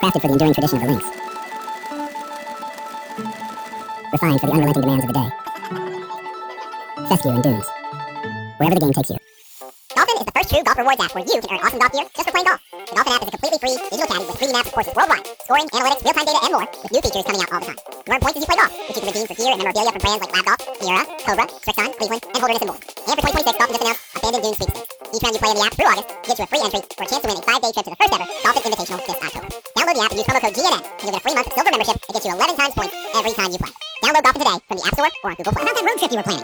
Crafted for the enduring tradition of the lynx. Refined for the unrelenting demands of the day. Fescue and Dunes. Wherever the game takes you. Dolphin is the first true golf rewards app where you can earn awesome golf gear just for playing golf. The Dolphin app is a completely free digital caddy with 3D maps of courses worldwide, scoring, analytics, real-time data, and more, with new features coming out all the time. You earn points as you play golf, which you can redeem for gear and memorabilia from brands like Lab Golf, Sierra, Cobra, Strixon, Cleveland, and Holderness and more. And for 2026, Dolphin just announced Abandoned Dunes Sweepstakes. Each round you play in the app through August gets you a free entry for a chance to win a 5-day trip to the first ever Dolphin Invitational this October. Download the app and use promo code GNN, and you'll get a free month of silver membership that gets you 11 times points every time you play. Download Dolphin today from the App Store or on Google Play. About that road trip you were planning.